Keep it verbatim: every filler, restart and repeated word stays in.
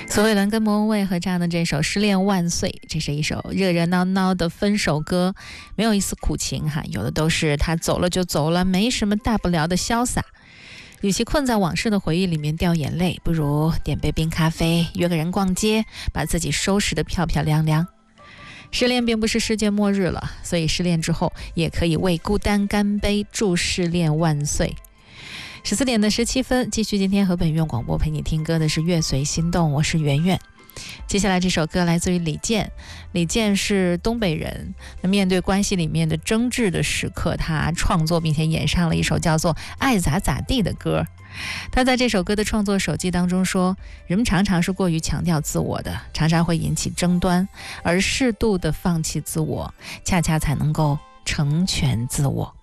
索慧伦跟莫文蔚合唱的这首《失恋万岁》，这是一首热热闹闹的分手歌，没有一丝苦情哈，有的都是他走了就走了，没什么大不了的潇洒。与其困在往事的回忆里面掉眼泪，不如点杯冰咖啡，约个人逛街，把自己收拾得漂漂亮亮。失恋并不是世界末日了，所以失恋之后也可以为孤单干杯，祝失恋万岁。十四点的十七分，继续今天和本院广播陪你听歌的是乐随心动，我是圆圆。接下来这首歌来自于李健，李健是东北人，那面对关系里面的争执的时刻，他创作并且演唱了一首叫做《爱咋咋地》的歌。他在这首歌的创作手记当中说，人们常常是过于强调自我的，常常会引起争端，而适度的放弃自我，恰恰才能够成全自我。